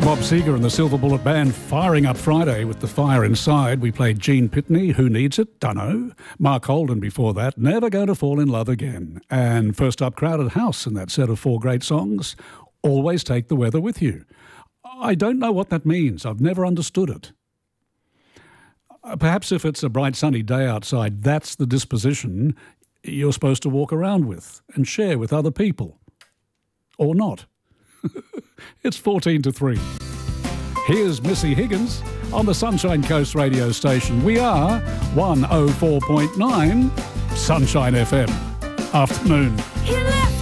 Bob Seger and the Silver Bullet Band firing up Friday with The Fire Inside. We played Gene Pitney, Who Needs It? Dunno. Mark Holden before that, Never Going to Fall in Love Again. And first up, Crowded House in that set of 4 great songs, Always Take the Weather With You. I don't know what that means. I've never understood it. Perhaps if it's a bright sunny day outside, that's the disposition you're supposed to walk around with and share with other people. Or not. It's 14 to 3. Here's Missy Higgins on the Sunshine Coast radio station. We are 104.9 Sunshine FM. Afternoon.